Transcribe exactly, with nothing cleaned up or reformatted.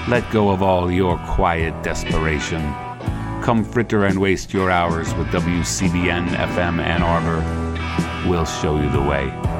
Let go of all your quiet desperation. Come fritter and waste your hours with W C B N F M Ann Arbor. We'll show you the way.